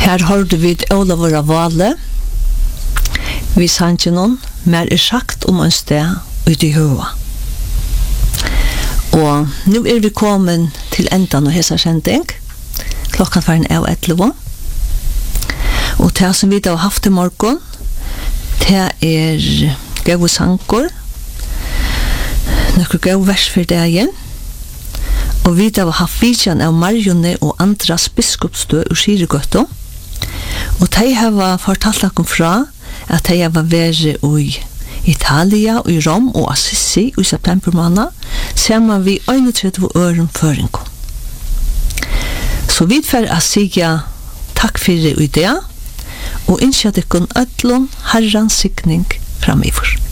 Her hørte vi Olavur av Vale. Vi sannsyn noen, mer sagt en sted ut i høa. Og nå vi kommet til enden av hesa kjending. Klokkan var 11. Og det som vi da har haft i morgen, det gau sankor, nokre gau vers for dagen, og vi da har haft vidjan av Marjone og Andras biskopsstø ur Skirigøtto, og de har fortalt lakken fra at de har vært i Italia, i Rom og Assisi i september måned, sammen vi 31 øren føringo. Så vi får sige takk for det, og innskjøtt ikon ødlån herrans sikning framifør.